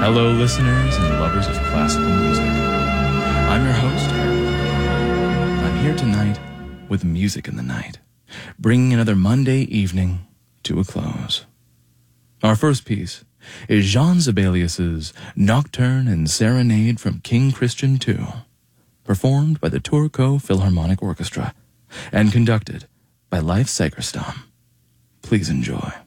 Hello, listeners and lovers of classical music. I'm your host, Harold. I'm here tonight with Music in the Night, bringing another Monday evening to a close. Our first piece is Jean Sibelius's Nocturne and Serenade from King Christian II, performed by the Turco Philharmonic Orchestra and conducted by Leif Segerstam. Please enjoy.